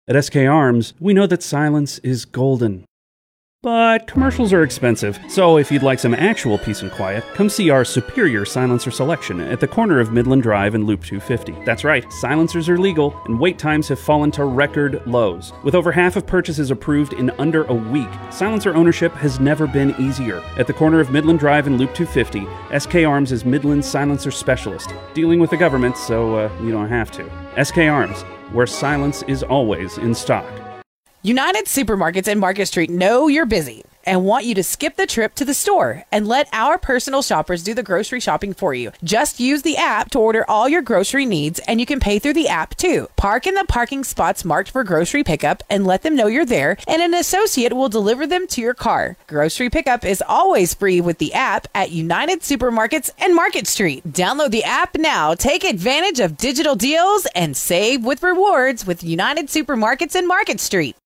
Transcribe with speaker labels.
Speaker 1: At SK Arms, we know that silence is golden. But commercials are expensive, so if you'd like some actual peace and quiet, come see our superior silencer selection at the corner of Midland Drive and Loop 250. That's right, silencers are legal, and wait times have fallen to record lows. With over half of purchases approved in under a week, silencer ownership has never been easier. At the corner of Midland Drive and Loop 250, SK Arms is Midland's silencer specialist, dealing with the government so you don't have to. SK Arms, where silence is always in stock.
Speaker 2: United Supermarkets and Market Street know you're busy and want you to skip the trip to the store and let our personal shoppers do the grocery shopping for you. Just use the app to order all your grocery needs, and you can pay through the app too. Park in the parking spots marked for grocery pickup and let them know you're there, and an associate will deliver them to your car. Grocery pickup is always free with the app at United Supermarkets and Market Street. Download the app now. Take advantage of digital deals and save with rewards with United Supermarkets and Market Street.